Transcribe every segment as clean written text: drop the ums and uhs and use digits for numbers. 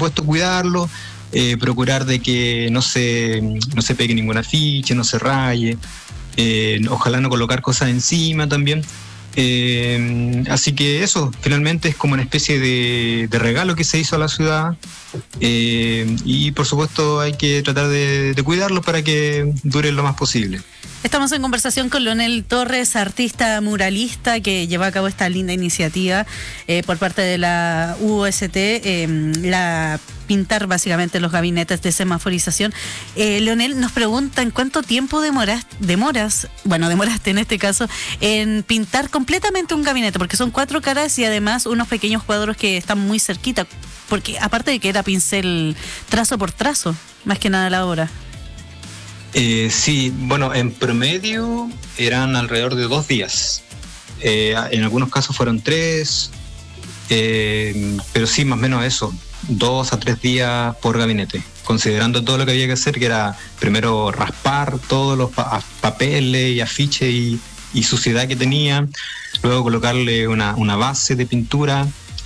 supuesto cuidarlo, procurar de que no se pegue ningún afiche, no se raye, ojalá no colocar cosas encima también. Así que eso, finalmente es como una especie de regalo que se hizo a la ciudad, y por supuesto hay que tratar de cuidarlo para que dure lo más posible. Estamos en conversación con Leonel Torres, artista muralista que lleva a cabo esta linda iniciativa por parte de la UST, la pintar básicamente los gabinetes de semaforización. Leonel nos pregunta en cuánto tiempo demoraste en este caso en pintar completamente un gabinete, porque son 4 caras y además unos pequeños cuadros que están muy cerquita, porque aparte de que era pincel trazo por trazo, más que nada la obra. Sí, bueno, en promedio eran alrededor de 2 días. En algunos casos fueron 3, pero sí, más o menos eso, 2 a 3 días por gabinete, considerando todo lo que había que hacer, que era primero raspar todos los papeles y afiches y suciedad que tenía, luego colocarle una base de pintura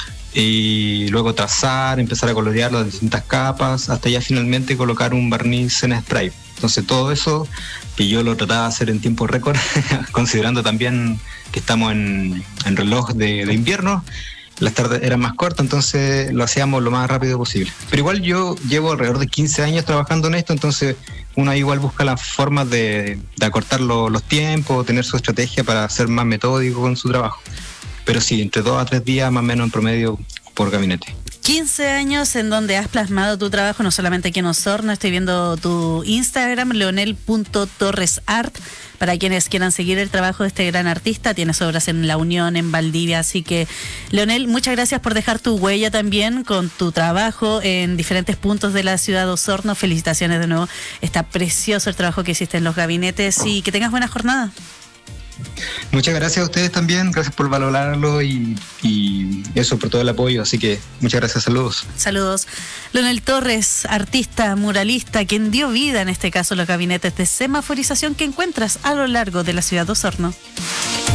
y luego trazar, empezar a colorear las distintas capas, hasta ya finalmente colocar un barniz en spray. Entonces todo eso, que yo lo trataba de hacer en tiempo récord, considerando también que estamos en reloj de invierno, las tardes eran más cortas, entonces lo hacíamos lo más rápido posible. Pero igual yo llevo alrededor de 15 años trabajando en esto, entonces uno igual busca las formas de acortar los tiempos, tener su estrategia para ser más metódico con su trabajo. Pero sí, entre 2 a 3 días más o menos en promedio por gabinete. 15 años en donde has plasmado tu trabajo, no solamente aquí en Osorno. Estoy viendo tu Instagram, leonel.torresart, para quienes quieran seguir el trabajo de este gran artista. Tienes obras en La Unión, en Valdivia, así que, Leonel, muchas gracias por dejar tu huella también con tu trabajo en diferentes puntos de la ciudad de Osorno. Felicitaciones de nuevo, está precioso el trabajo que hiciste en los gabinetes y que tengas buena jornada. Muchas gracias a ustedes también, gracias por valorarlo y eso, por todo el apoyo, así que muchas gracias, saludos. Saludos. Leonel Torres, artista muralista, quien dio vida en este caso a los gabinetes de semaforización que encuentras a lo largo de la ciudad de Osorno.